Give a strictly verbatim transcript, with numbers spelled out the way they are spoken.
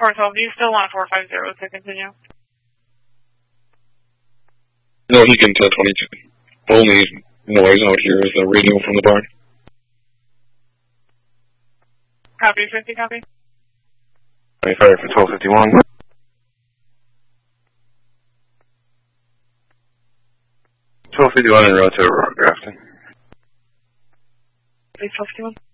four twelve, do you still want four five zero to continue? No, he can ten twenty-two. Only noise out here is the radio from the barn. Copy, fifty, copy. twenty-five for twelve fifty-one. twelve fifty-one en route to Grafton. twelve fifty-one.